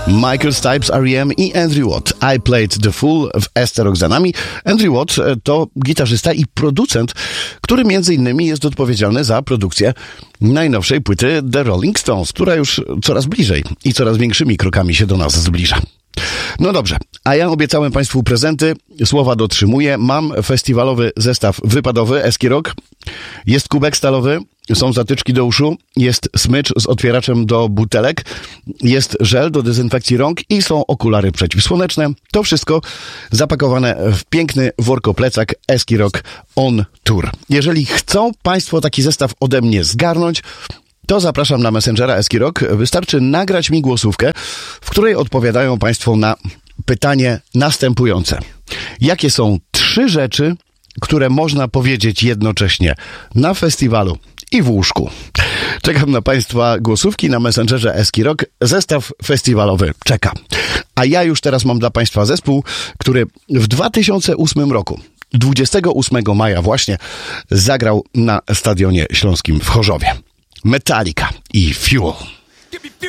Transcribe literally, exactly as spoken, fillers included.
Michael Stipe, R E M i Andrew Watt. I Played the Fool w Esty Rock za nami. Andrew Watt to gitarzysta i producent, który między innymi jest odpowiedzialny za produkcję najnowszej płyty The Rolling Stones, która już coraz bliżej i coraz większymi krokami się do nas zbliża. No dobrze, a ja obiecałem Państwu prezenty, słowa dotrzymuję. Mam festiwalowy zestaw wypadowy Eski Rock, jest kubek stalowy, są zatyczki do uszu, jest smycz z otwieraczem do butelek, jest żel do dezynfekcji rąk i są okulary przeciwsłoneczne. To wszystko zapakowane w piękny workoplecak Eski Rock On Tour. Jeżeli chcą Państwo taki zestaw ode mnie zgarnąć, to zapraszam na Messengera Eski Rock. Wystarczy nagrać mi głosówkę, w której odpowiadają Państwo na pytanie następujące. Jakie są trzy rzeczy, które można powiedzieć jednocześnie na festiwalu i w łóżku? Czekam na Państwa głosówki na Messengerze Eski Rock. Zestaw festiwalowy czeka. A ja już teraz mam dla Państwa zespół, który w dwa tysiące ósmym roku, dwudziestego ósmego maja właśnie, zagrał na Stadionie Śląskim w Chorzowie. Metallica i Fuel.